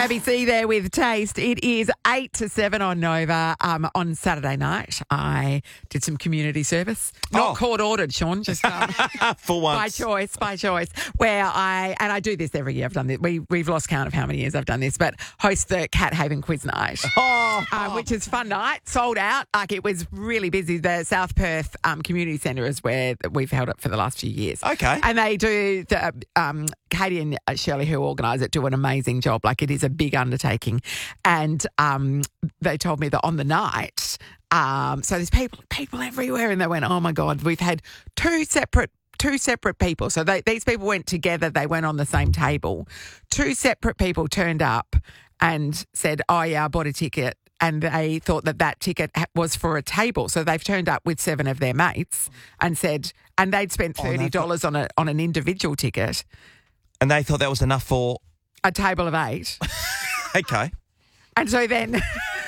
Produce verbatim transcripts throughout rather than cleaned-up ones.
Gabby C there with Taste. It is eight to seven on Nova. Um, on Saturday night, I did some community service. Not Oh. court-ordered, Sean, just um, For by once. choice, by choice, where I, and I do this every year. I've done this. We, we've lost count of how many years I've done this, but host the Cat Haven Quiz Night, Oh. um, which is fun night, sold out. Like, it was really busy. The South Perth um, Community Centre is where we've held it for the last few years. Okay. And they do, the, um, Katie and Shirley, who organise it, do an amazing job. Like, it is a big undertaking. And um, they told me that on the night, um, so there's people people everywhere, and they went, oh, my God, we've had two separate two separate people. So they, these people went together. They went on the same table. Two separate people turned up and said, oh, yeah, I bought a ticket. And they thought that that ticket ha- was for a table. So they've turned up with seven of their mates and said, and they'd spent thirty dollars on a on an individual ticket. And they thought that was enough for... A table of eight. Okay. And so then,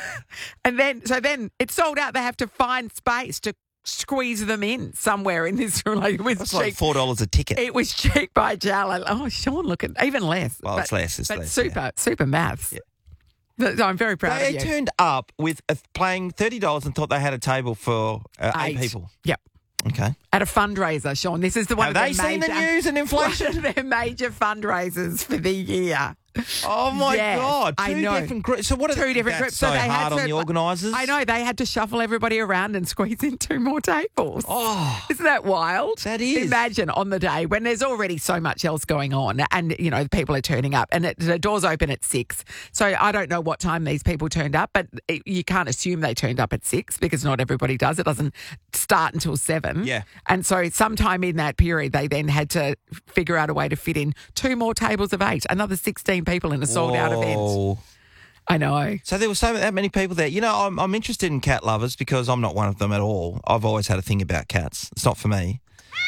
and then, so then it's sold out. They have to find space to squeeze them in somewhere in this. Like, it was That's cheap. like four dollars a ticket. It was cheap by Jal. Oh, Sean, look at even less. Well, but, it's less. It's but less. super, yeah. super maths. Yeah. But I'm very proud They of you. turned up with a, paying thirty dollars and thought they had a table for uh, eight. people. Yep. Okay. At a fundraiser, Sean. This is the one Have of they their seen major, the news and inflation? one of their major fundraisers for the year. Oh, my Yes, God. Two I know. different groups. So what are Two different that's groups. so So they had hard on to- the organisers? I know, they had to shuffle everybody around and squeeze in two more tables. Oh. Isn't that wild? That is. Imagine on the day when there's already so much else going on and, you know, people are turning up and it, the doors open at six. So I don't know what time these people turned up, but it, you can't assume they turned up at six because not everybody does. It doesn't start until seven. Yeah. And so sometime in that period, they then had to figure out a way to fit in two more tables of eight, another sixteen people in a sold-out event. Whoa. I know. So there were so that many people there. You know, I'm, I'm interested in cat lovers because I'm not one of them at all. I've always had a thing about cats. It's not for me.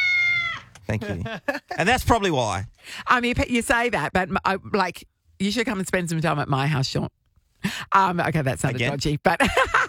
Thank you. And that's probably why. I mean, you say that, but uh, like, you should come and spend some time at my house, Sean. Um, okay, that sounded Again? dodgy, but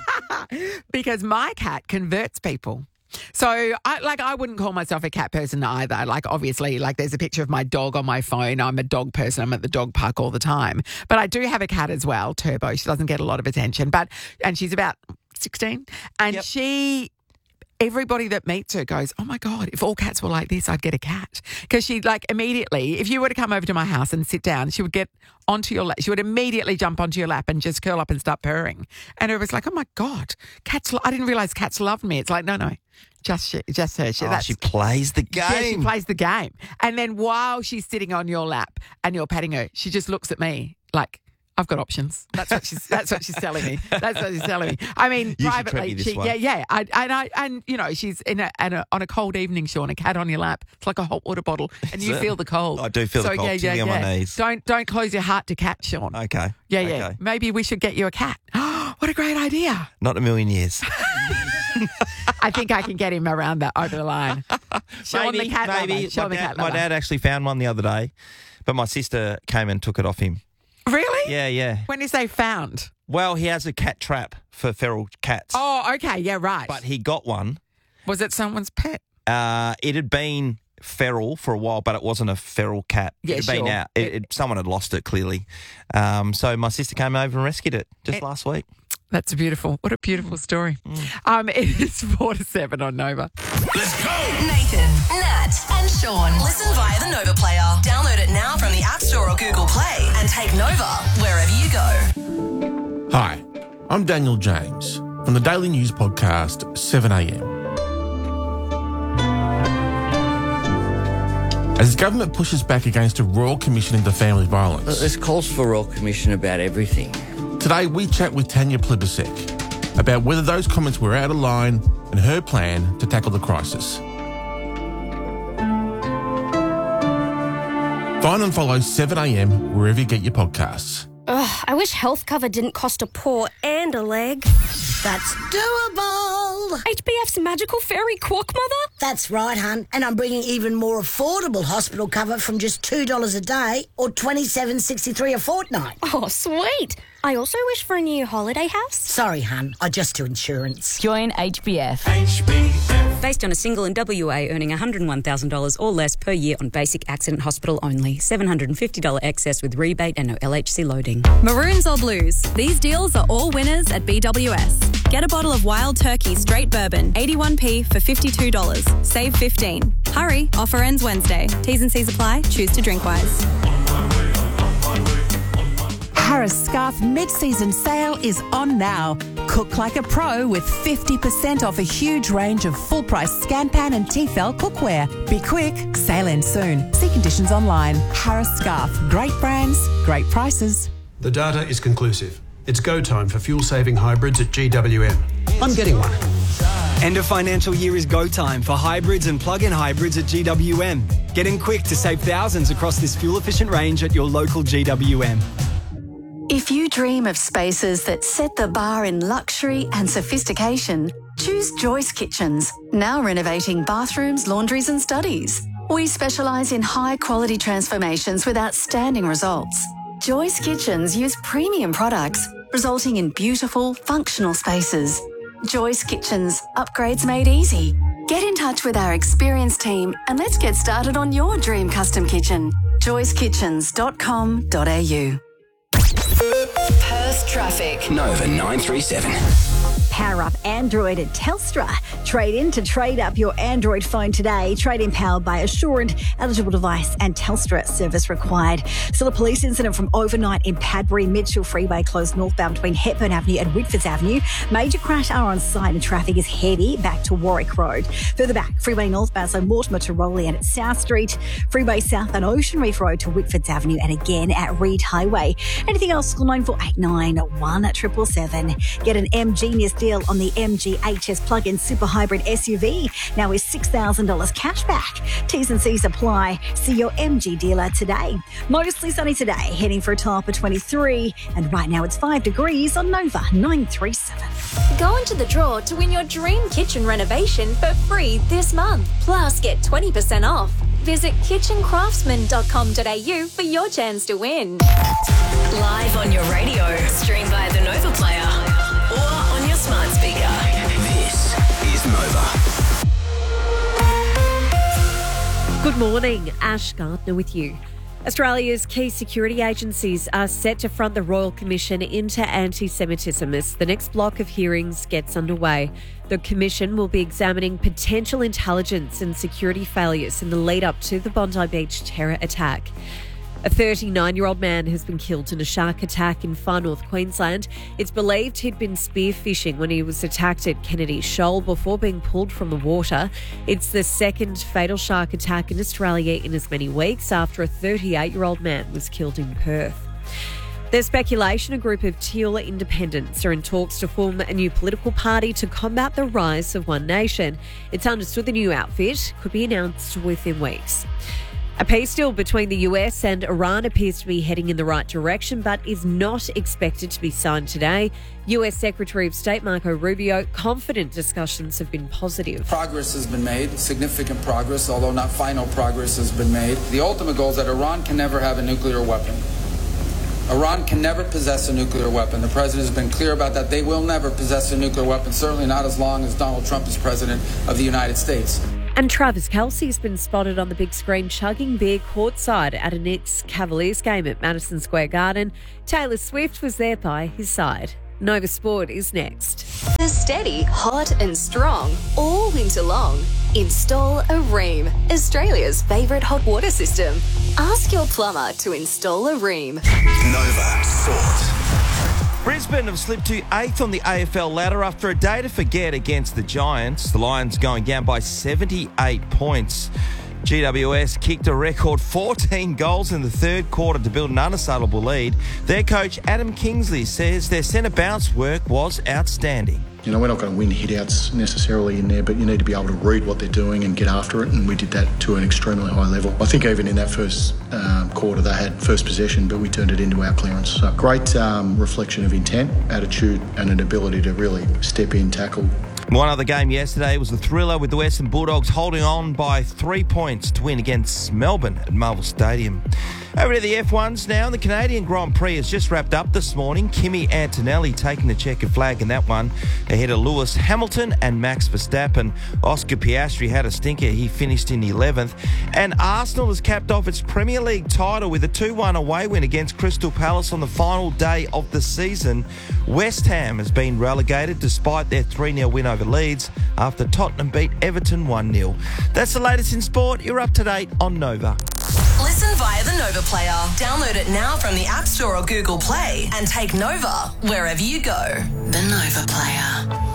because my cat converts people. So, I like, I wouldn't call myself a cat person either. Like, obviously, like, there's a picture of my dog on my phone. I'm a dog person. I'm at the dog park all the time. But I do have a cat as well, Turbo. She doesn't get a lot of attention, but and she's about sixteen, and Yep. she. Everybody that meets her goes, oh, my God, if all cats were like this, I'd get a cat. Because she, like, immediately, if you were to come over to my house and sit down, she would get onto your lap. She would immediately jump onto your lap and just curl up and start purring. And it was like, oh, my God, cats, lo- I didn't realise cats loved me. It's like, no, no, just she, just her. She, Oh, that's, she plays the game. yeah, she plays the game. And then while she's sitting on your lap and you're patting her, she just looks at me like, I've got options. That's what she's. That's what she's telling me. That's what she's telling me. I mean, You should treat privately, me this she, way. yeah, yeah. I, and I, and you know, she's in a, and a on a cold evening, Sean, a cat on your lap. It's like a hot water bottle, and you it? feel the cold. I do feel the so, cold, Yeah, yeah, sitting on yeah. my knees. Don't don't close your heart to cat, Sean. Okay. Yeah, yeah. Okay. Maybe we should get you a cat. What a great idea! Not in a million years. I think I can get him around that over the line. Sean maybe, the cat maybe. lover. Sean my, the dad, cat my lover. dad actually found one the other day, but my sister came and took it off him. Really? Yeah, yeah. When you say found? Well, he has a cat trap for feral cats. Oh, okay. Yeah, right. But he got one. Was it someone's pet? Uh, it had been feral for a while, but it wasn't a feral cat. Yeah, it had been sure. out. It, it, someone had lost it, clearly. Um, so my sister came over and rescued it just It- last week. That's beautiful. What a beautiful story. Mm. Um, it is four to seven on Nova. Let's go! Nathan, Nat, and Sean. Listen via the Nova player. Download it now from the App Store or Google Play and take Nova wherever you go. Hi, I'm Daniel James from the Daily News podcast seven a m. As the government pushes back against a royal commission into family violence, This calls for a royal commission about everything. today we chat with Tanya Plibersek about whether those comments were out of line and her plan to tackle the crisis. Find and follow seven a m wherever you get your podcasts. Ugh, I wish health cover didn't cost a paw and a leg. That's doable. H B F's magical fairy quack mother? That's right, hun. And I'm bringing even more affordable hospital cover from just two dollars a day or twenty-seven dollars and sixty-three cents a fortnight. Oh, sweet. I also wish for a new holiday house. Sorry, hun. I just do insurance. Join H B F. H B F Based on a single in W A earning one hundred one thousand dollars or less per year on basic accident hospital only. seven hundred fifty dollars excess with rebate and no L H C loading. Maroons or blues? These deals are all winners at B W S. Get a bottle of Wild Turkey Straight Bourbon, eighty-one p for fifty-two dollars. Save fifteen dollars. Hurry, offer ends Wednesday. T's and C's apply. Choose to drink wise. Harris Scarfe mid-season sale is on now. Cook like a pro with fifty percent off a huge range of full-price Scanpan and Tefal cookware. Be quick, sale ends soon. See conditions online. Harris Scarfe. Great brands, great prices. The data is conclusive. It's go time for fuel-saving hybrids at G W M. I'm getting one. End of financial year is go time for hybrids and plug-in hybrids at G W M. Get in quick to save thousands across this fuel-efficient range at your local G W M. If you dream of spaces that set the bar in luxury and sophistication, choose Joyce Kitchens, now renovating bathrooms, laundries and studies. We specialise in high-quality transformations with outstanding results. Joyce Kitchens use premium products, resulting in beautiful, functional spaces. Joyce Kitchens, upgrades made easy. Get in touch with our experienced team and let's get started on your dream custom kitchen. joyce kitchens dot com dot a u. Perth traffic. Nova nine three seven. Power up Android at Telstra. Trade in to trade up your Android phone today. Trade in powered by Assurant, eligible device and Telstra service required. Still a police incident from overnight in Padbury. Mitchell Freeway closed northbound between Hepburn Avenue and Whitfords Avenue. Major crash are on site and traffic is heavy back to Warwick Road. Further back, Freeway northbound, so Mortimer to Rowley and at South Street. Freeway south and Ocean Reef Road to Whitfords Avenue and again at Reed Highway. Anything else? Call nine four eight nine, one seven seven seven. Get an M Genius deal on the M G H S plug-in super hybrid S U V. Now with six thousand dollars cash back. T's and C's apply. See your M G dealer today. Mostly sunny today, heading for a top of twenty-three. And right now it's five degrees on Nova nine three seven. Go into the draw to win your dream kitchen renovation for free this month. Plus, get twenty percent off. Visit kitchen craftsman dot com dot a u for your chance to win. Live on your radio, stream via the Nova Player, or on your smart speaker. This is Nova. Good morning, Ash Gardner with you. Australia's key security agencies are set to front the Royal Commission into anti-Semitism as the next block of hearings gets underway. The Commission will be examining potential intelligence and security failures in the lead-up to the Bondi Beach terror attack. A thirty-nine-year-old man has been killed in a shark attack in far north Queensland. It's believed he'd been spearfishing when he was attacked at Kennedy Shoal before being pulled from the water. It's the second fatal shark attack in Australia in as many weeks after a thirty-eight-year-old man was killed in Perth. There's speculation a group of Teal independents are in talks to form a new political party to combat the rise of One Nation. It's understood the new outfit could be announced within weeks. A peace deal between the U S and Iran appears to be heading in the right direction, but is not expected to be signed today. U S Secretary of State Marco Rubio confident discussions have been positive. Progress has been made, significant progress, although not final progress has been made. The ultimate goal is that Iran can never have a nuclear weapon. Iran can never possess a nuclear weapon. The president has been clear about that. They will never possess a nuclear weapon, certainly not as long as Donald Trump is president of the United States. And Travis Kelce's been spotted on the big screen chugging beer courtside at a Knicks Cavaliers game at Madison Square Garden. Taylor Swift was there by his side. Nova Sport is next. Steady, hot and strong, all winter long. Install a Rheem, Australia's favourite hot water system. Ask your plumber to install a Rheem. Nova Sport. Brisbane have slipped to eighth on the A F L ladder after a day to forget against the Giants. The Lions going down by seventy-eight points. G W S kicked a record fourteen goals in the third quarter to build an unassailable lead. Their coach, Adam Kingsley, says their centre bounce work was outstanding. You know, we're not going to win hit-outs necessarily in there, but you need to be able to read what they're doing and get after it, and we did that to an extremely high level. I think even in that first um, quarter, they had first possession, but we turned it into our clearance. So great um, reflection of intent, attitude, and an ability to really step in, tackle. One other game yesterday was the thriller with the Western Bulldogs holding on by three points to win against Melbourne at Marvel Stadium. Over to the F ones now. The Canadian Grand Prix has just wrapped up this morning. Kimi Antonelli taking the checkered flag in that one ahead of Lewis Hamilton and Max Verstappen. Oscar Piastri had a stinker. He finished in eleventh. And Arsenal has capped off its Premier League title with a two one away win against Crystal Palace on the final day of the season. West Ham has been relegated despite their three nil win over Leeds after Tottenham beat Everton one nil. That's the latest in sport. You're up to date on Nova. Listen via the Nova Player. Download it now from the App Store or Google Play and take Nova wherever you go. The Nova Player.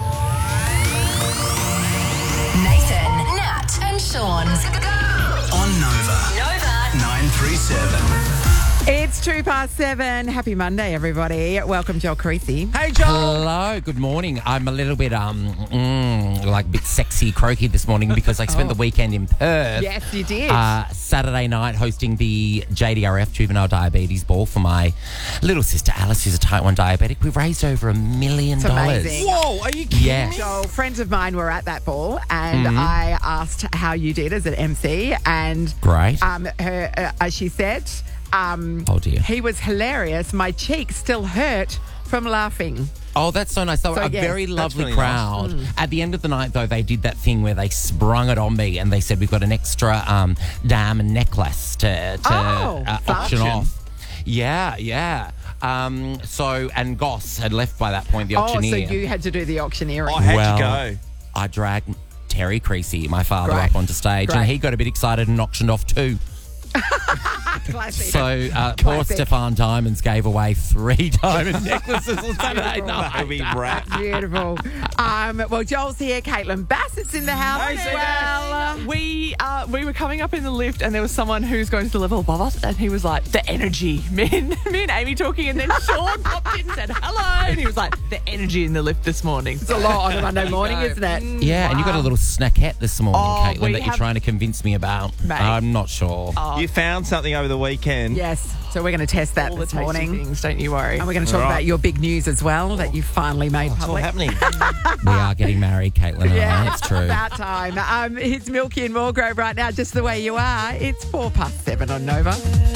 Nathan, Nat and Sean. On Nova. Nova. nine three seven. It's two past seven. Happy Monday, everybody. Welcome, Joel Creasy. Hey, Joel. Hello. Good morning. I'm a little bit, um, mm, like a bit sexy croaky this morning because I spent Oh. the weekend in Perth. Yes, you did. Uh, Saturday night hosting the J D R F Juvenile Diabetes Ball for my little sister Alice, who's a type one diabetic. We raised over a million It's dollars. amazing. Whoa, are you kidding Yes. me? So friends of mine were at that ball, and Mhm. I asked how you did as an M C, and Great. Um, her, uh, as she said, um, Oh, dear. he was hilarious. My cheeks still hurt from laughing. Oh, that's so nice. So, So, a yes. very That's lovely really nice. crowd. Mm. At the end of the night, though, they did that thing where they sprung it on me and they said, we've got an extra um, diamond necklace to, to Oh, uh, fun. auction off. Yeah, yeah. Um, so, and Goss had left by that point, the auctioneer. Oh, so you had to do the auctioneering. Oh, how'd well, you go? I dragged Terry Creasy, my father, Great. up onto stage, Great. and he got a bit excited and auctioned off too. Classic. So uh, poor Classic. Stefan Diamonds gave away three diamond necklaces on Saturday night. Baby brat. Beautiful. Um, well, Joel's here. Caitlin Bassett's in the house Hey, as Steph. well. We uh, we were coming up in the lift and there was someone who's going to the level above us and he was like, the energy. Me and, me and Amy talking and then Sean popped in and said, hello. And he was like, the energy in the lift this morning. It's a lot on a Monday morning, isn't it? Yeah, and you got a little snackette this morning, Oh, Caitlin, we that you're have- trying to convince me about. Mate. I'm not sure. You found something over the weekend. Yes. So we're going to test that All this the tasty morning. things, don't you worry. And we're going to talk Right. about your big news as well that you finally made What's all public. happening? We are getting married, Caitlin and I. It's true. About time. Um, it's Milky and Mulgrove right now, just the way you are. It's four past seven on Nova.